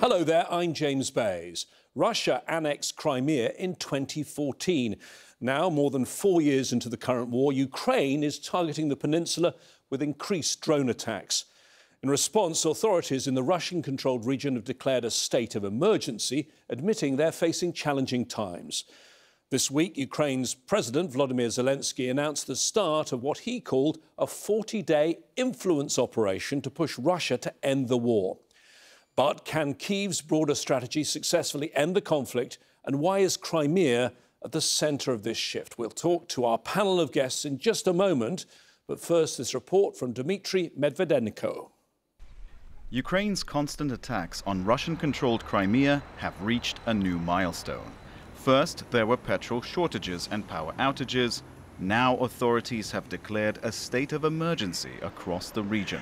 Hello there, I'm James Bays. Russia annexed Crimea in 2014. Now, more than 4 years into the current war, Ukraine is targeting the peninsula with increased drone attacks. In response, authorities in the Russian-controlled region have declared a state of emergency, admitting they're facing challenging times. This week, Ukraine's President Volodymyr Zelensky announced the start of what he called a 40-day influence operation to push Russia to end the war. But can Kyiv's broader strategy successfully end the conflict? And why is Crimea at the centre of this shift? We'll talk to our panel of guests in just a moment. But first, this report from Dmitry Medvedenko. Ukraine's constant attacks on Russian-controlled Crimea have reached a new milestone. First, there were petrol shortages and power outages. Now authorities have declared a state of emergency across the region.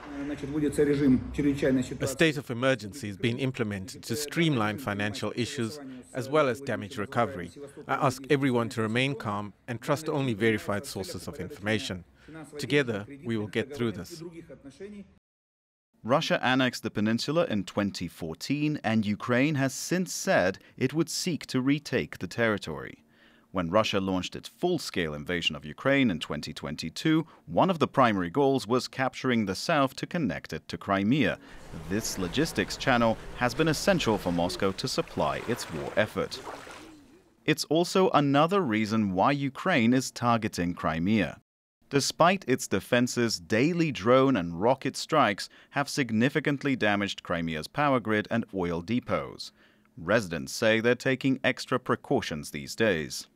A state of emergency is being implemented to streamline financial issues as well as damage recovery. I ask everyone to remain calm and trust only verified sources of information. Together, we will get through this. Russia annexed the peninsula in 2014, and Ukraine has since said it would seek to retake the territory. When Russia launched its full-scale invasion of Ukraine in 2022, one of the primary goals was capturing the south to connect it to Crimea. This logistics channel has been essential for Moscow to supply its war effort. It's also another reason why Ukraine is targeting Crimea. Despite its defenses, daily drone and rocket strikes have significantly damaged Crimea's power grid and oil depots. Residents say they're taking extra precautions these days.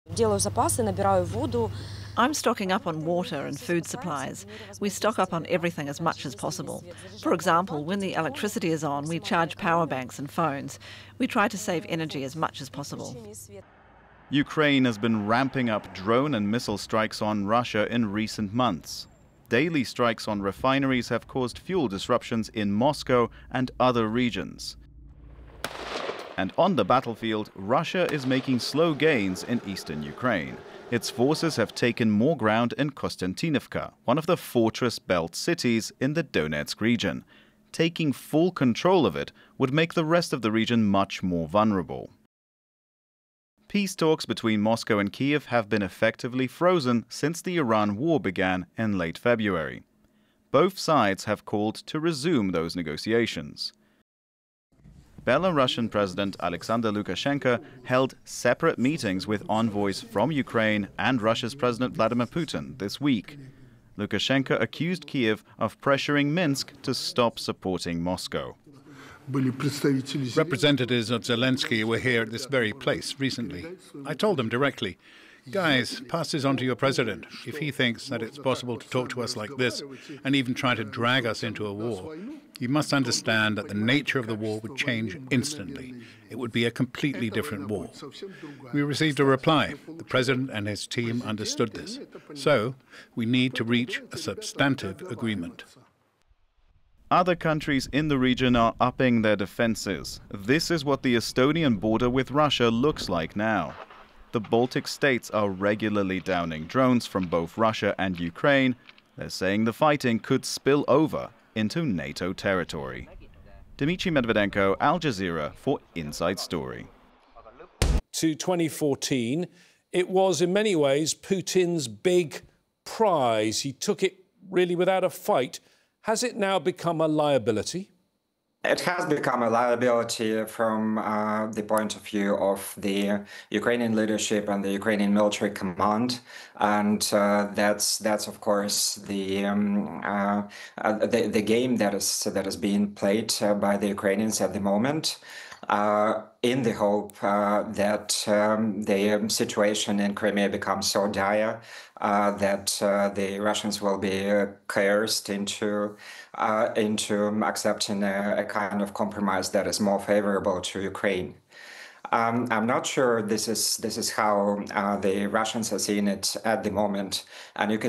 I'm stocking up on water and food supplies. We stock up on everything as much as possible. For example, when the electricity is on, we charge power banks and phones. We try to save energy as much as possible. Ukraine has been ramping up drone and missile strikes on Russia in recent months. Daily strikes on refineries have caused fuel disruptions in Moscow and other regions. And on the battlefield, Russia is making slow gains in eastern Ukraine. Its forces have taken more ground in Kostiantynivka, one of the fortress belt cities in the Donetsk region. Taking full control of it would make the rest of the region much more vulnerable. Peace talks between Moscow and Kyiv have been effectively frozen since the Iran war began in late February. Both sides have called to resume those negotiations. Belarusian President Alexander Lukashenko held separate meetings with envoys from Ukraine and Russia's President Vladimir Putin this week. Lukashenko accused Kyiv of pressuring Minsk to stop supporting Moscow. Representatives of Zelensky were here at this very place recently. I told them directly, guys, pass this on to your president. If he thinks that it's possible to talk to us like this and even try to drag us into a war, you must understand that the nature of the war would change instantly. It would be a completely different war. We received a reply. The president and his team understood this. So we need to reach a substantive agreement. Other countries in the region are upping their defenses. This is what the Estonian border with Russia looks like now. The Baltic states are regularly downing drones from both Russia and Ukraine. They're saying the fighting could spill over into NATO territory. Dmitry Medvedenko, Al Jazeera for Inside Story. To 2014, it was in many ways Putin's big prize. He took it really without a fight. Has it now become a liability? It has become a liability from the point of view of the Ukrainian leadership and the Ukrainian military command, and that's of course the game that is being played by the Ukrainians at the moment, in the hope that the situation in Crimea becomes so dire that the Russians will be coerced into accepting a kind of compromise that is more favorable to Ukraine. I'm not sure this is how the Russians are seeing it at the moment, and you can